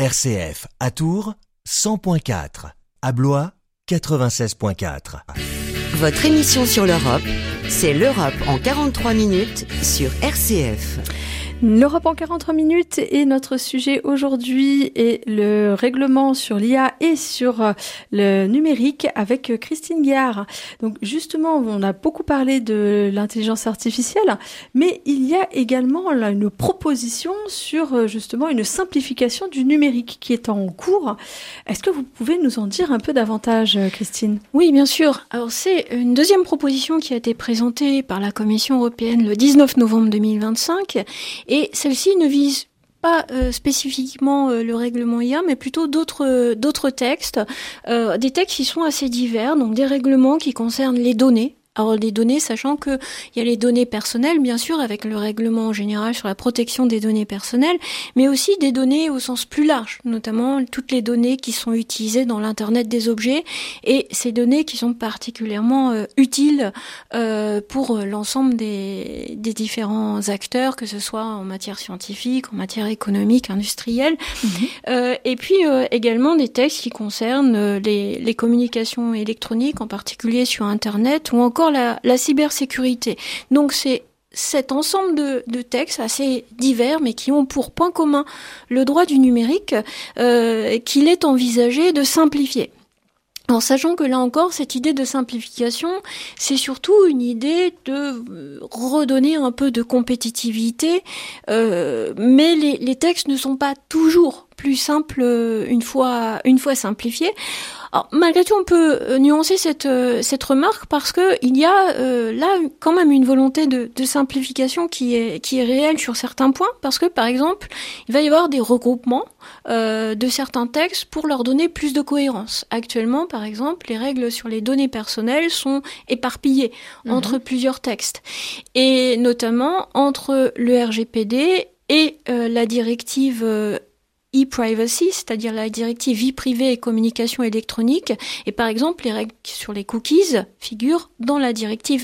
RCF à Tours 100.4, à Blois 96.4. Votre émission sur l'Europe, c'est l'Europe en 43 minutes sur RCF. L'Europe en 43 minutes et notre sujet aujourd'hui est le règlement sur l'IA et sur le numérique avec Christine Guéard. Donc justement, on a beaucoup parlé de l'intelligence artificielle, mais il y a également là une proposition sur justement une simplification du numérique qui est en cours. Est-ce que vous pouvez nous en dire un peu davantage, Christine ? Oui, bien sûr. Alors c'est une deuxième proposition qui a été présentée par la Commission européenne le 19 novembre 2025. Et celle-ci ne vise pas spécifiquement le règlement IA, mais plutôt d'autres textes, des textes qui sont assez divers, donc des règlements qui concernent les données. Alors les données, sachant que il y a les données personnelles, bien sûr, avec le règlement en général sur la protection des données personnelles, mais aussi des données au sens plus large, notamment toutes les données qui sont utilisées dans l'Internet des objets, et ces données qui sont particulièrement utiles pour l'ensemble des différents acteurs, que ce soit en matière scientifique, en matière économique, industrielle, et puis également des textes qui concernent les communications électroniques, en particulier sur Internet, ou encore la cybersécurité. Donc c'est cet ensemble de textes assez divers, mais qui ont pour point commun le droit du numérique, qu'il est envisagé de simplifier. Alors, sachant que là encore, cette idée de simplification, c'est surtout une idée de redonner un peu de compétitivité, mais les textes ne sont pas toujours plus simples une fois simplifiés. Alors, malgré tout, on peut nuancer cette remarque parce que il y a là quand même une volonté de simplification qui est réelle sur certains points, parce que par exemple, il va y avoir des regroupements de certains textes pour leur donner plus de cohérence. Actuellement, par exemple, les règles sur les données personnelles sont éparpillées entre plusieurs textes, et notamment entre le RGPD et la directive e-privacy, c'est-à-dire la directive vie privée et communication électronique. Et par exemple, les règles sur les cookies figurent dans la directive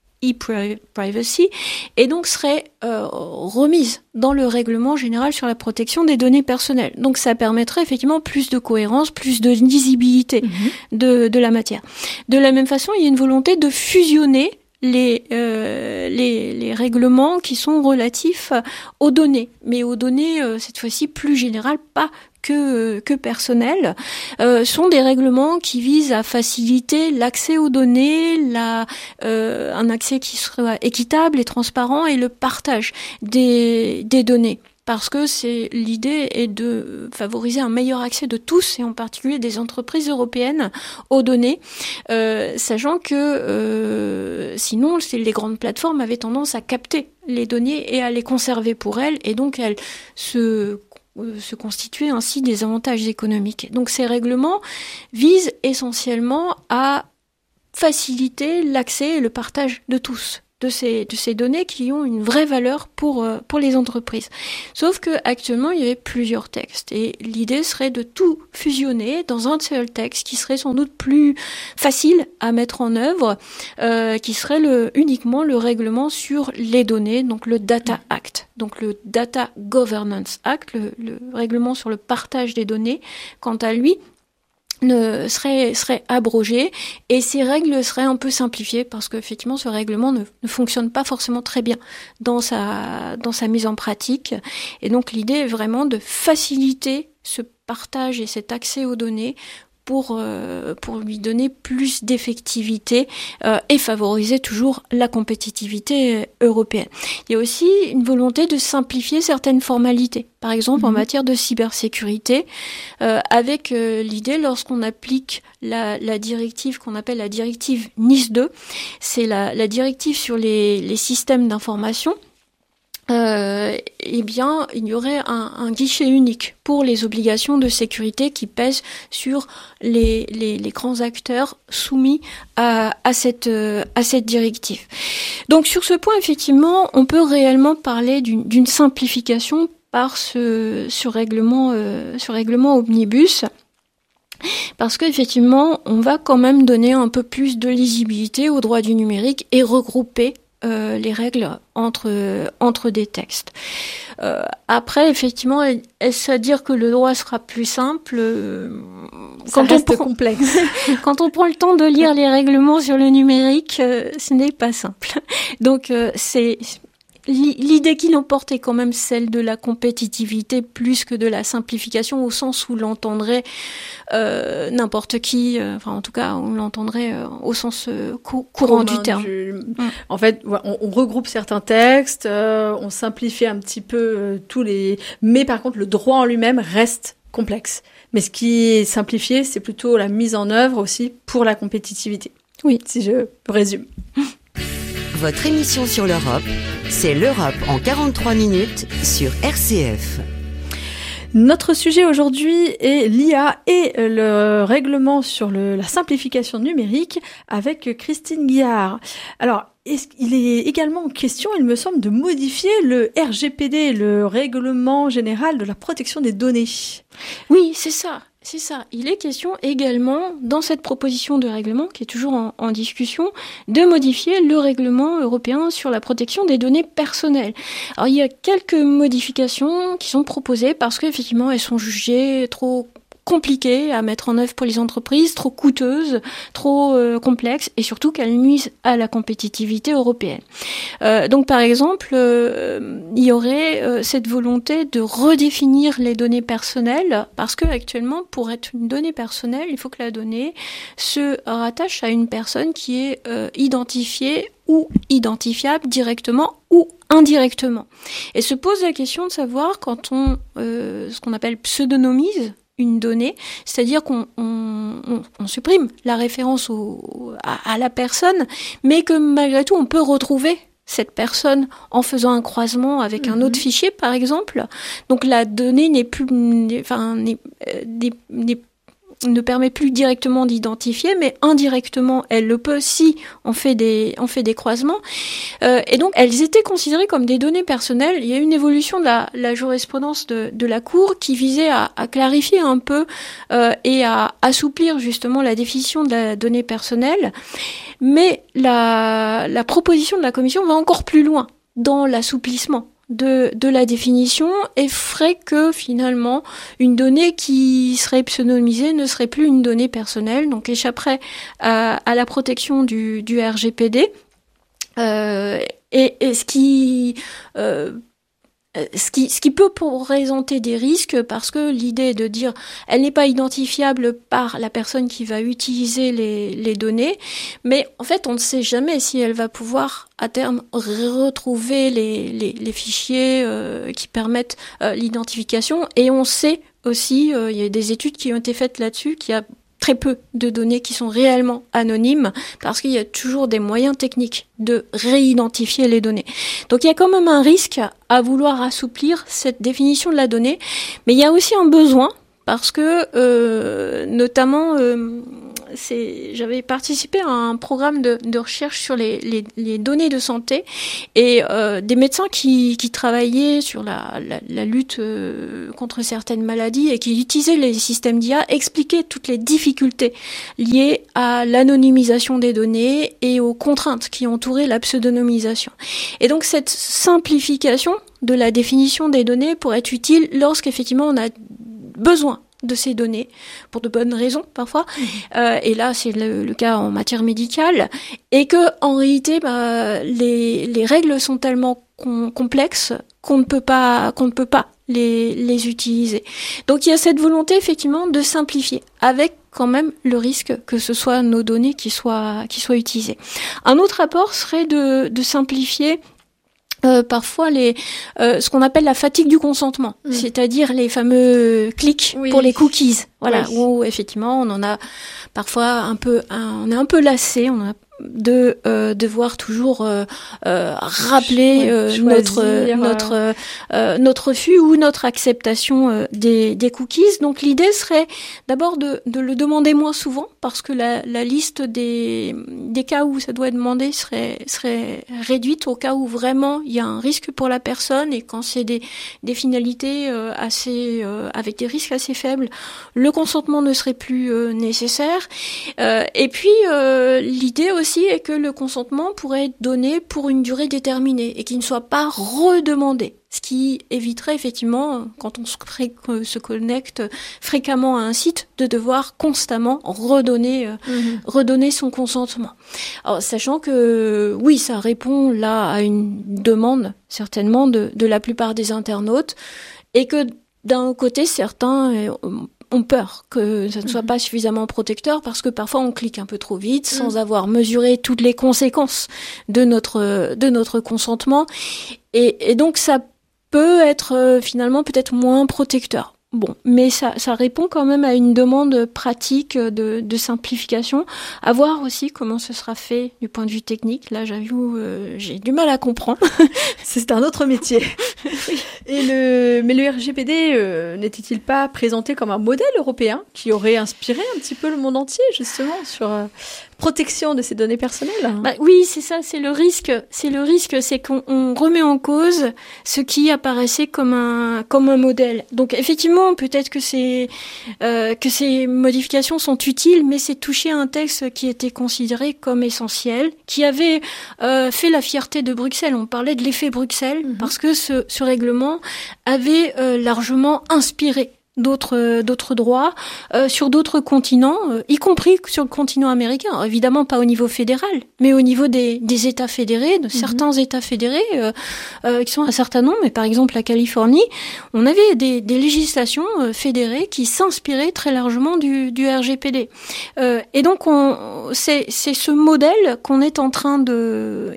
e-privacy et donc seraient remises dans le règlement général sur la protection des données personnelles. Donc ça permettrait effectivement plus de cohérence, plus de lisibilité de la matière. De la même façon, il y a une volonté de fusionner les règlements qui sont relatifs aux données, mais aux données cette fois-ci plus générales, pas que personnelles, sont des règlements qui visent à faciliter l'accès aux données, un accès qui soit équitable et transparent, et le partage des données. Parce que l'idée est de favoriser un meilleur accès de tous, et en particulier des entreprises européennes, aux données, sachant que sinon les grandes plateformes avaient tendance à capter les données et à les conserver pour elles, et donc elles se constituaient ainsi des avantages économiques. Donc ces règlements visent essentiellement à faciliter l'accès et le partage de tous de ces données qui ont une vraie valeur pour les entreprises. Sauf que actuellement, il y avait plusieurs textes, et l'idée serait de tout fusionner dans un seul texte qui serait sans doute plus facile à mettre en œuvre, qui serait uniquement le règlement sur les données, donc le Data Act. Donc le Data Governance Act, le règlement sur le partage des données, quant à lui, serait abrogé, et ces règles seraient un peu simplifiées, parce qu'effectivement ce règlement ne fonctionne pas forcément très bien dans sa mise en pratique, et donc l'idée est vraiment de faciliter ce partage et cet accès aux données pour lui donner plus d'effectivité et favoriser toujours la compétitivité européenne. Il y a aussi une volonté de simplifier certaines formalités. Par exemple, en matière de cybersécurité, avec l'idée, lorsqu'on applique la directive qu'on appelle la directive NIS 2, c'est la directive sur les systèmes d'information, eh bien, il y aurait un guichet unique pour les obligations de sécurité qui pèsent sur les grands acteurs soumis à cette directive. Donc, sur ce point, effectivement, on peut réellement parler d'une simplification par ce règlement omnibus. Parce qu'effectivement, on va quand même donner un peu plus de lisibilité au droit du numérique et regrouper les règles entre des textes. Après, effectivement, est-ce à dire que le droit sera plus simple Ça reste complexe. Quand on prend le temps de lire les règlements sur le numérique, ce n'est pas simple. Donc, c'est l'idée qui l'emporte est quand même celle de la compétitivité plus que de la simplification, au sens où l'entendrait n'importe qui, enfin en tout cas on l'entendrait au sens courant du terme. En fait, on regroupe certains textes, on simplifie un petit peu tous les... Mais par contre, le droit en lui-même reste complexe. Mais ce qui est simplifié, c'est plutôt la mise en œuvre aussi pour la compétitivité. Oui. Si je résume. Votre émission sur l'Europe, c'est l'Europe en 43 minutes sur RCF. Notre sujet aujourd'hui est l'IA et le règlement sur la simplification numérique avec Christine Guillard. Alors, il est également question, il me semble, de modifier le RGPD, le Règlement général de la protection des données. Oui, c'est ça. C'est ça. Il est question également, dans cette proposition de règlement, qui est toujours en discussion, de modifier le règlement européen sur la protection des données personnelles. Alors, il y a quelques modifications qui sont proposées parce qu'effectivement, elles sont jugées trop compliquées à mettre en œuvre pour les entreprises, trop coûteuses, trop complexes, et surtout qu'elles nuisent à la compétitivité européenne. Donc par exemple, il y aurait cette volonté de redéfinir les données personnelles, parce que actuellement, pour être une donnée personnelle, il faut que la donnée se rattache à une personne qui est identifiée ou identifiable directement ou indirectement. Et se pose la question de savoir quand on ce qu'on appelle pseudonymise une donnée, c'est-à-dire qu'on supprime la référence à la personne, mais que malgré tout on peut retrouver cette personne en faisant un croisement avec un autre fichier, par exemple. Donc la donnée ne permet plus directement d'identifier, mais indirectement, elle le peut si on fait des croisements. Et donc, elles étaient considérées comme des données personnelles. Il y a eu une évolution de la jurisprudence de la Cour qui visait à clarifier un peu et à assouplir justement la définition de la donnée personnelle. Mais la proposition de la Commission va encore plus loin dans l'assouplissement de la définition et ferait que finalement une donnée qui serait pseudonymisée ne serait plus une donnée personnelle, donc échapperait à la protection du RGPD. Et ce qui peut présenter des risques, parce que l'idée est de dire elle n'est pas identifiable par la personne qui va utiliser les données, mais en fait on ne sait jamais si elle va pouvoir à terme retrouver les fichiers qui permettent l'identification. Et on sait aussi, il y a des études qui ont été faites là-dessus, qu'il y a très peu de données qui sont réellement anonymes parce qu'il y a toujours des moyens techniques de réidentifier les données. Donc il y a quand même un risque à vouloir assouplir cette définition de la donnée, mais il y a aussi un besoin parce que notamment j'avais participé à un programme de recherche sur les données de santé et des médecins qui travaillaient sur la lutte contre certaines maladies et qui utilisaient les systèmes d'IA expliquaient toutes les difficultés liées à l'anonymisation des données et aux contraintes qui entouraient la pseudonymisation. Et donc cette simplification de la définition des données pourrait être utile lorsqu'effectivement on a besoin de ces données, pour de bonnes raisons parfois, et là c'est le cas en matière médicale, et que en réalité les règles sont tellement complexes qu'on ne peut pas les utiliser. Donc il y a cette volonté effectivement de simplifier, avec quand même le risque que ce soit nos données qui soient utilisées. Un autre apport serait de simplifier parfois ce qu'on appelle la fatigue du consentement, c'est-à-dire les fameux clics pour les cookies. Voilà, où effectivement on en a parfois on est un peu lassé, on a de devoir toujours rappeler notre refus ou notre acceptation des cookies. Donc l'idée serait d'abord de le demander moins souvent, parce que la liste des cas où ça doit être demandé serait réduite au cas où vraiment il y a un risque pour la personne, et quand c'est des finalités avec des risques assez faibles, le consentement ne serait plus nécessaire. Et puis l'idée aussi aussi est que le consentement pourrait être donné pour une durée déterminée et qu'il ne soit pas redemandé. Ce qui éviterait effectivement, quand on se connecte fréquemment à un site, de devoir constamment redonner son consentement. Alors, sachant que oui, ça répond là à une demande certainement de la plupart des internautes, et que d'un côté certains ont peur que ça ne soit pas suffisamment protecteur, parce que parfois on clique un peu trop vite sans avoir mesuré toutes les conséquences de notre consentement, et donc ça peut être finalement peut-être moins protecteur. Bon, mais ça répond quand même à une demande pratique de simplification. À voir aussi comment ce sera fait du point de vue technique. Là, j'avoue, j'ai du mal à comprendre. C'est un autre métier. Mais le RGPD n'était-il pas présenté comme un modèle européen qui aurait inspiré un petit peu le monde entier, justement, sur protection de ces données personnelles? Oui, c'est ça, c'est le risque, c'est qu'on remet en cause ce qui apparaissait comme un modèle. Donc effectivement, peut-être que ces modifications sont utiles, mais c'est toucher à un texte qui était considéré comme essentiel, qui avait fait la fierté de Bruxelles. On parlait de l'effet Bruxelles, parce que ce règlement avait largement inspiré d'autres droits sur d'autres continents, y compris sur le continent américain. Alors, évidemment pas au niveau fédéral, mais au niveau des États fédérés, de certains États fédérés qui sont un certain nombre. Mais par exemple la Californie, on avait des législations fédérées qui s'inspiraient très largement du RGPD. Et donc c'est ce modèle qu'on est en train de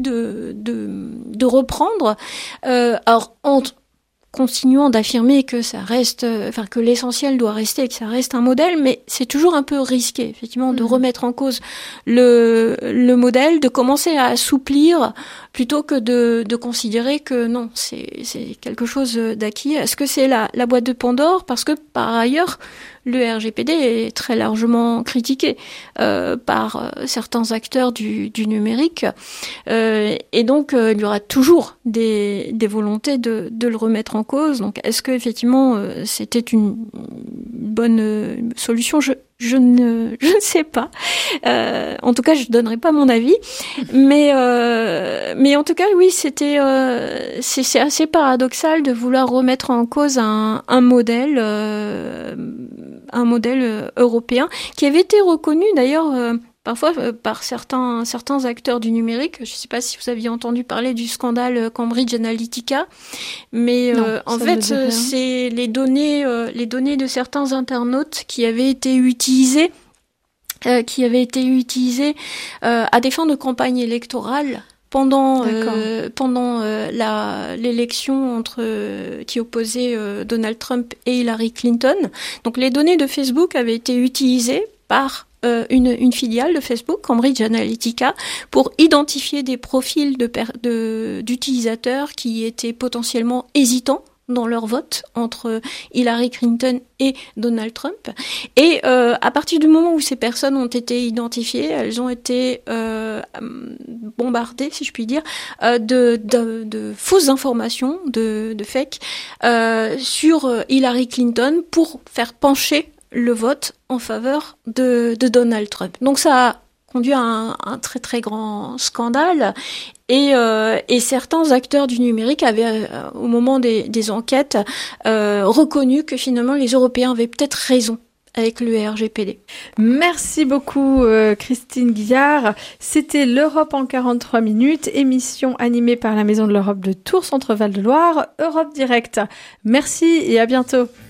reprendre. Alors continuant d'affirmer que ça reste, que l'essentiel doit rester et que ça reste un modèle, mais c'est toujours un peu risqué, effectivement, de remettre en cause le modèle, de commencer à assouplir plutôt que de considérer que non, c'est quelque chose d'acquis. Est-ce que c'est la boîte de Pandore? Parce que par ailleurs, le RGPD est très largement critiqué par certains acteurs du numérique, et donc il y aura toujours des volontés de le remettre en cause. Donc est-ce que effectivement c'était une bonne solution? Je ne sais pas. En tout cas, je donnerai pas mon avis. Mais en tout cas, oui, c'est assez paradoxal de vouloir remettre en cause un modèle européen qui avait été reconnu d'ailleurs parfois par certains acteurs du numérique. Je ne sais pas si vous aviez entendu parler du scandale Cambridge Analytica, mais non, en fait c'est les données de certains internautes qui avaient été utilisées à des fins de campagne électorale pendant l'élection qui opposait Donald Trump et Hillary Clinton. Donc les données de Facebook avaient été utilisées par une filiale de Facebook, Cambridge Analytica, pour identifier des profils d'utilisateurs qui étaient potentiellement hésitants dans leur vote entre Hillary Clinton et Donald Trump. Et à partir du moment où ces personnes ont été identifiées, elles ont été bombardées, si je puis dire, de fausses informations, de fake, sur Hillary Clinton pour faire pencher le vote en faveur de Donald Trump. Donc ça a conduit à un très très grand scandale, et certains acteurs du numérique avaient, au moment des enquêtes, reconnu que finalement les Européens avaient peut-être raison avec le RGPD. Merci beaucoup Christine Guillard. C'était l'Europe en 43 minutes, émission animée par la Maison de l'Europe de Tours, Centre Val de Loire, Europe Direct. Merci et à bientôt.